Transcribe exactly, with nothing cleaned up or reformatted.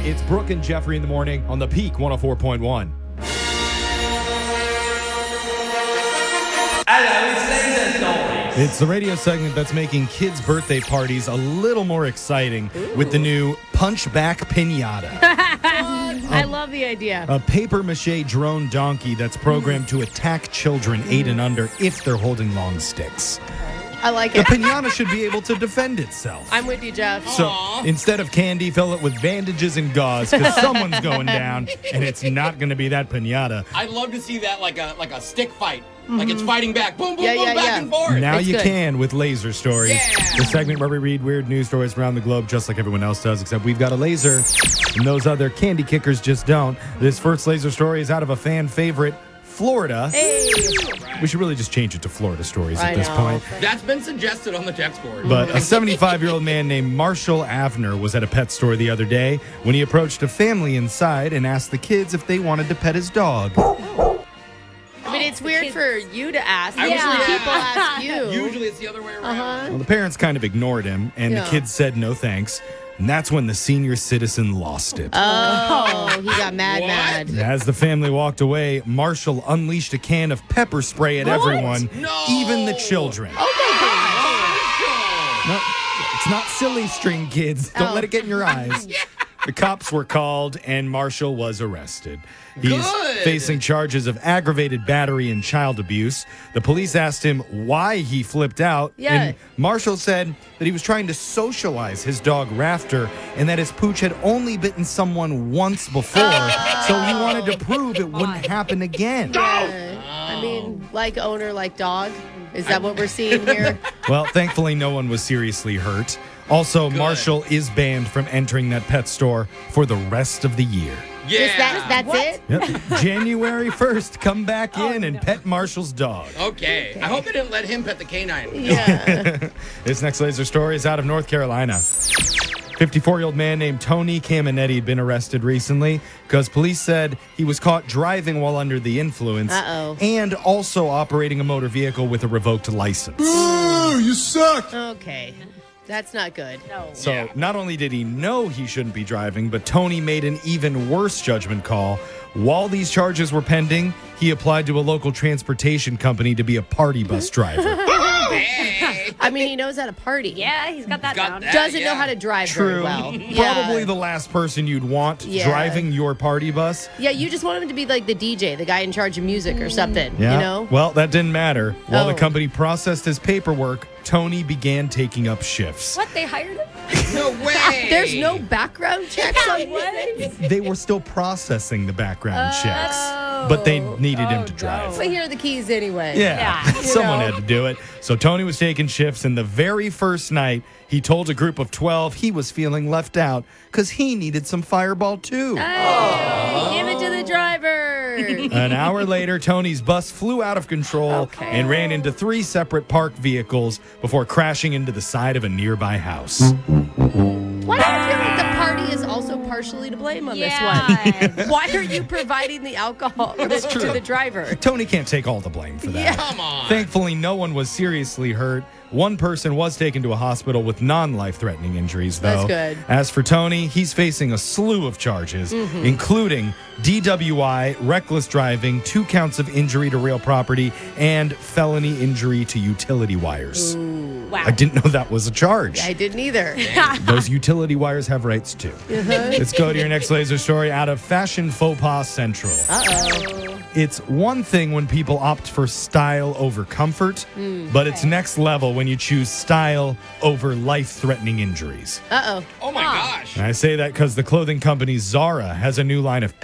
It's Brooke and Jeffrey in the morning on the Peak one oh four point one. Hello, it's Laser Stories. It's the radio segment that's making kids' birthday parties a little more exciting Ooh. with the new Punchback Pinata. I love the idea. A papier-mâché drone donkey that's programmed to attack children eight and under if they're holding long sticks. I like The it. pinata should be able to defend itself. I'm with you, Jeff. So Aww. instead of candy, fill it with bandages and gauze because someone's going down, and it's not going to be that pinata. I'd love to see that like a like a stick fight. Like it's fighting back. Boom, boom, Yeah, boom, yeah, back yeah. and forth. Now It's you good. can with Laser Stories. Yeah. The segment where we read weird news stories around the globe just like everyone else does, except we've got a laser, and those other candy kickers just don't. This first Laser Story is out of a fan favorite, Florida. Hey. We should really just change it to Florida Stories I at this know. point. That's been suggested on the text board. But a seventy-five-year-old man named Marshall Avner was at a pet store the other day when he approached a family inside and asked the kids if they wanted to pet his dog. I mean, it's weird for you to ask. I was Usually gonna people ask. ask you. Usually it's the other way around. Uh-huh. Well, the parents kind of ignored him, and Yeah. the kids said no thanks. And that's when the senior citizen lost it. Oh, he got mad, What? mad. As the family walked away, Marshall unleashed a can of pepper spray at everyone, No. even the children. Oh, No, it's not silly string, kids. Don't Oh. let it get in your eyes. The cops were called, and Marshall was arrested. He's Good. facing charges of aggravated battery and child abuse. The police asked him why he flipped out, Yeah. and Marshall said that he was trying to socialize his dog Rafter, and that his pooch had only bitten someone once before, so he wanted to prove it wouldn't happen again. Uh, I mean, like owner, like dog. Is that what we're seeing here? Well, thankfully, no one was seriously hurt. Also, Good. Marshall is banned from entering that pet store for the rest of the year. yeah. Just that, that's it? Yep. January first, come back in and pet Marshall's dog. Okay. I hope they didn't let him pet the canine. Yeah. This next laser story is out of North Carolina. fifty-four-year-old man named Tony Caminetti had been arrested recently because police said he was caught driving while under the influence Uh-oh. and also operating a motor vehicle with a revoked license. Oh, you suck. Okay. That's not good. No. So Yeah. not only did he know he shouldn't be driving, but Tony made an even worse judgment call. While these charges were pending, he applied to a local transportation company to be a party bus driver. Hey. I mean, he knows how to party. Yeah, he's got that Got down. that. Doesn't yeah. know how to drive very True. well. Yeah. Probably the last person you'd want Yeah. driving your party bus. Yeah, you just want him to be like the D J, the guy in charge of music or something. Yeah. You know? Well, that didn't matter. While the Oh. company processed his paperwork, Tony began taking up shifts. What? They hired him? No way. There's no background checks on What? They were still processing the background Oh. checks, but they needed him to drive. But here are the keys anyway. Yeah, Yeah. someone know. had to do it. So Tony was taking shifts, and the very first night, he told a group of twelve he was feeling left out because he needed some Fireball too. Hey, give it to the driver. An hour later, Tony's bus flew out of control Okay. and ran into three separate parked vehicles before crashing into the side of a nearby house. Why do I feel like the party is also partially to blame on Yeah. this one? Why are you providing the alcohol to true. the driver? Tony can't take all the blame for that. Yeah. Come on. Thankfully, no one was seriously hurt. One person was taken to a hospital with non-life-threatening injuries, though. That's good. As for Tony, he's facing a slew of charges, including D W I, reckless driving, two counts of injury to real property, and felony injury to utility wires. Wow. I didn't know that was a charge. I didn't either. Those utility wires have rights, too. Let's go to your next laser story out of Fashion Faux Pas Central. Uh-oh. It's one thing when people opt for style over comfort, but it's next level when you choose style over life-threatening injuries. Uh-oh. Oh my gosh. And I say that because the clothing company Zara has a new line of